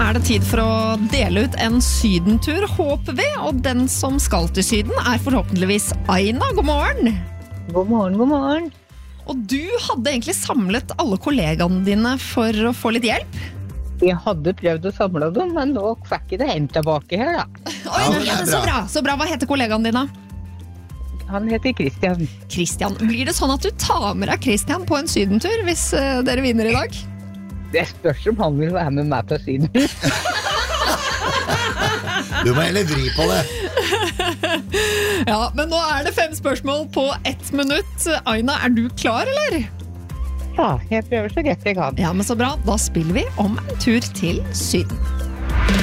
det tid for å dele ut en sydentur, håper vi. Og den som skal til Syden forhåpentligvis Aina. God morgen! God morgen, god morgen. Og du hadde egentlig samlet alle kollegaene dine for å få litt hjelp? Jeg hadde prøvd å samle dem, men nå fikk jeg det en tilbake her, da. Oi, så bra. Hva heter kollegaen din da? Han heter Christian. Christian. Blir det sånn at du tar med deg Christian på en sydentur hvis dere vinner i dag? Det spørs om han vil være med meg på Syden. Du må heller vri på det. Ja, men nå det 5 spørsmål på 1 minutt. Aina, du klar, eller? Ja, jeg prøver så rett jeg kan. Ja, men så bra. Da spiller vi om en tur til Syden.